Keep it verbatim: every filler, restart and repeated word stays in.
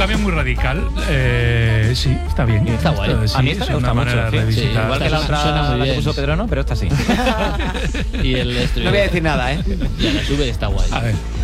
cambio muy radical. Eh, sí, está bien. Está guay. Esto, sí, a mí esta es me gusta una mucho. manera de Sí, sí, revisitar. igual que la otra Suena muy la que bien. puso Pedro, no, pero esta sí. Y el No voy a decir nada, ¿eh? Y a la sube está guay. A ver.